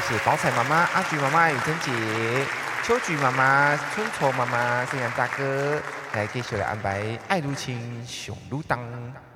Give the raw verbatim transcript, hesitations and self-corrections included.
谢包菜妈妈、阿菊妈妈、雨珍姐、秋菊妈妈、春愁妈妈、沈阳大哥，来继续来安排爱如情，熊如当。